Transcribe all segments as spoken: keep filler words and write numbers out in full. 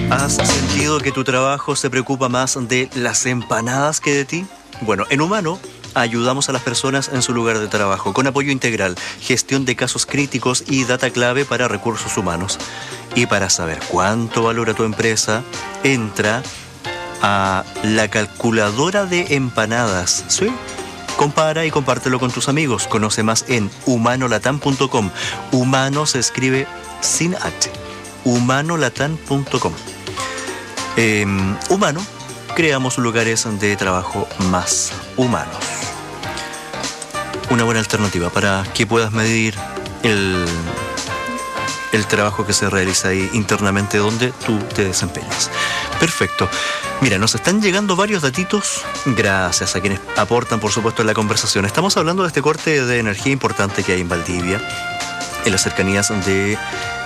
¿Has sentido que tu trabajo se preocupa más de las empanadas que de ti? Bueno, en Humano ayudamos a las personas en su lugar de trabajo con apoyo integral, gestión de casos críticos y data clave para recursos humanos. Y para saber cuánto valora tu empresa, entra a la calculadora de empanadas, ¿sí? Compara y compártelo con tus amigos. Conoce más en humano latam punto com. Humano se escribe sin H. humano latam punto com. Eh, humano, creamos lugares de trabajo más humanos. Una buena alternativa para que puedas medir el, el trabajo que se realiza ahí internamente donde tú te desempeñas. Perfecto. Mira, nos están llegando varios datitos, gracias a quienes aportan, por supuesto, en la conversación. Estamos hablando de este corte de energía importante que hay en Valdivia, en las cercanías de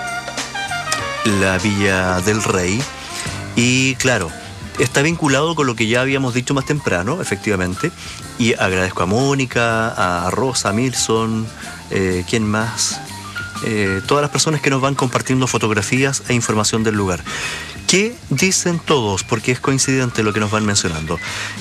la Villa del Rey. Y claro, está vinculado con lo que ya habíamos dicho más temprano, efectivamente. Y agradezco a Mónica, a Rosa, a Milson, eh, ¿quién más? Eh, todas las personas que nos van compartiendo fotografías e información del lugar. ¿Qué dicen todos? Porque es coincidente lo que nos van mencionando.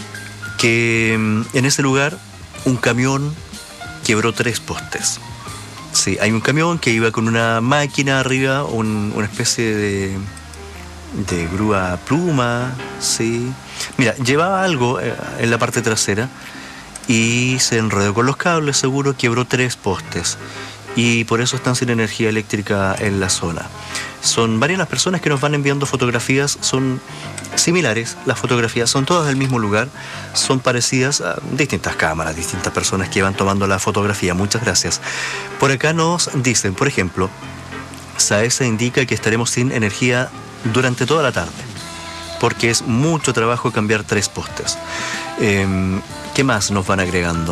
Que en ese lugar un camión quebró tres postes. Sí, hay un camión que iba con una máquina arriba, un, una especie de, de grúa pluma, sí. Mira, llevaba algo en la parte trasera y se enredó con los cables, seguro, quebró tres postes. Y por eso están sin energía eléctrica en la zona. Son varias las personas que nos van enviando fotografías, son similares, las fotografías son todas del mismo lugar, son parecidas a distintas cámaras, distintas personas que van tomando la fotografía. Muchas gracias. Por acá nos dicen, por ejemplo, Saesa indica que estaremos sin energía durante toda la tarde, porque es mucho trabajo cambiar tres postes. Eh, ¿Qué más nos van agregando?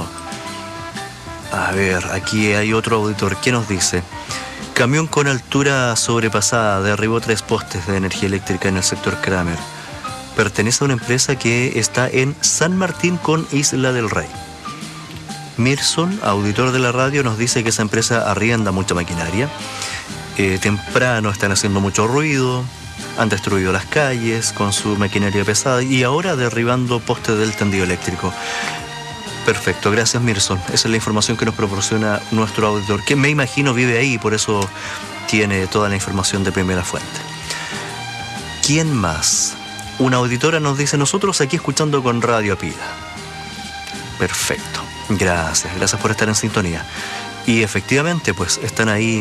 A ver, aquí hay otro auditor. ¿Qué nos dice? Camión con altura sobrepasada derribó tres postes de energía eléctrica en el sector Kramer. Pertenece a una empresa que está en San Martín con Isla del Rey. Mirson, auditor de la radio, nos dice que esa empresa arrienda mucha maquinaria. Eh, temprano están haciendo mucho ruido, han destruido las calles con su maquinaria pesada y ahora derribando postes del tendido eléctrico. Perfecto, gracias Mirson. Esa es la información que nos proporciona nuestro auditor, que me imagino vive ahí y por eso tiene toda la información de primera fuente. ¿Quién más? Una auditora nos dice, nosotros aquí escuchando con Radio a Pila. Perfecto, gracias, gracias por estar en sintonía. Y efectivamente, pues están ahí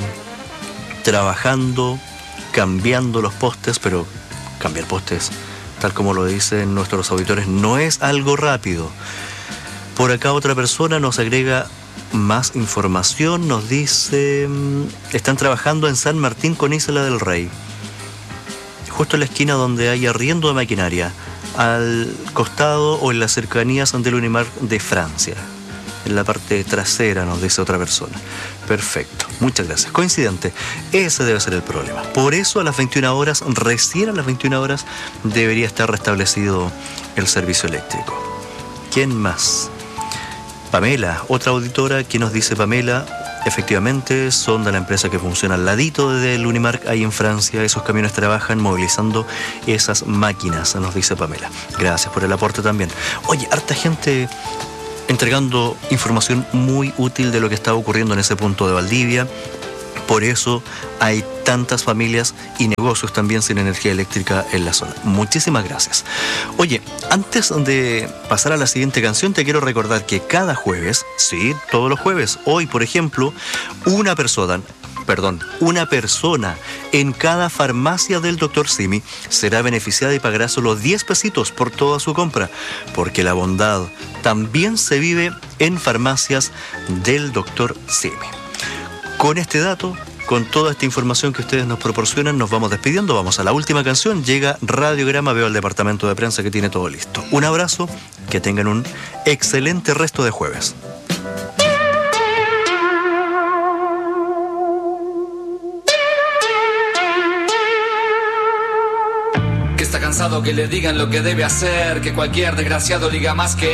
trabajando, cambiando los postes, pero cambiar postes, tal como lo dicen nuestros auditores, no es algo rápido. Por acá otra persona nos agrega más información, nos dice, están trabajando en San Martín con Isla del Rey, justo en la esquina donde hay arriendo de maquinaria, al costado o en las cercanías del Unimar de Francia, en la parte trasera, nos dice otra persona. Perfecto, muchas gracias. Coincidente, ese debe ser el problema. Por eso a las veintiuna horas, recién a las veintiuna horas, debería estar restablecido el servicio eléctrico. ¿Quién más? Pamela, otra auditora, que nos dice Pamela, efectivamente son de la empresa que funciona al ladito del Unimark ahí en Francia. Esos camiones trabajan movilizando esas máquinas, nos dice Pamela. Gracias por el aporte también. Oye, harta gente entregando información muy útil de lo que está ocurriendo en ese punto de Valdivia. Por eso hay tantas familias y negocios también sin energía eléctrica en la zona. Muchísimas gracias. Oye, antes de pasar a la siguiente canción, te quiero recordar que cada jueves, sí, todos los jueves, hoy, por ejemplo, una persona, perdón, una persona en cada farmacia del doctor Simi será beneficiada y pagará solo diez pesitos por toda su compra, porque la bondad también se vive en farmacias del doctor Simi. Con este dato, con toda esta información que ustedes nos proporcionan, nos vamos despidiendo. Vamos a la última canción. Llega Radiograma, veo al departamento de prensa que tiene todo listo. Un abrazo, que tengan un excelente resto de jueves. Que está cansado que le digan lo que debe hacer, que cualquier desgraciado liga más que